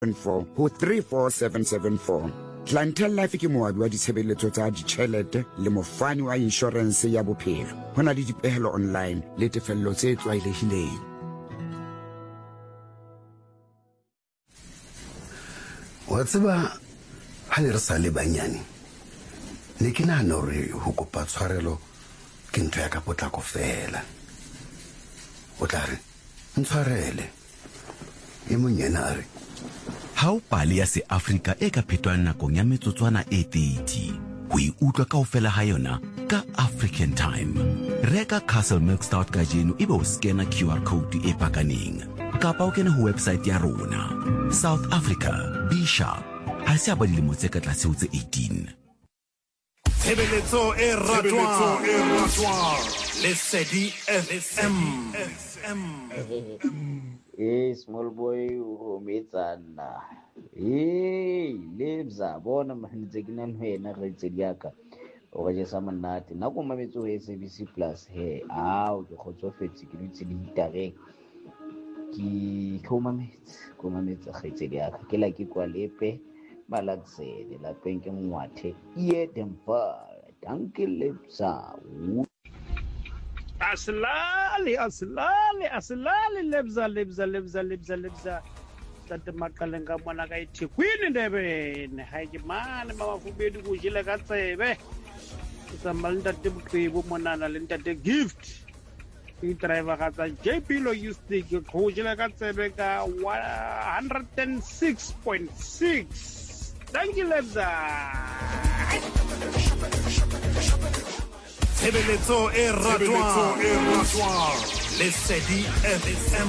ho 34774. Clientele Life ke moabi wa ditshebeletso tsa ditjhelete le mofani wa insurance ya bophelo. Ho na le dipehelo online le tefello tse tlwaelehileng. Wa tseba ha le re sa le banyane ne ke nahana hore ho kopa tshwarelo ke ntho ya ka potlako fela. O tla re ntshwarele e monyana a re ha o pale ya se Africa e ka phetwang nakong ya metsotswana e 30 ho e utlwa kaofela ha yona ka African Time. Reka Castle Milk Stout ka jeno ebe o scanner QR code e pakaneng kapa o kena ho website ya rona. South Africa, be sharp. Ha se ba dilemo tse ka tlase ho tse 18. Tshebeletso e ratwang Lesedi FM. Small boy umetsana lebza bona mahntse ke nang ho ena re tsedi yaka o ga jesa monate na go mametso e SABC Plus he o ke khotsofetse ke ditse di hitareng ki komametse ga tsedi yaka ke la ke kwa lepe malatsele la penke ngwathe Edemba danke lebza asilali lebza tata makalenga mwana ka ithekwini ndebene ha ke mane mama fubedi go jile ka tsebe sa malinda tebukebo monana le ntate gift e driver ga tsa JP Logistics go jile ka tsebe ka 106.6. Thank you lebza. Tshebeletso e ratwang Lesedi FM.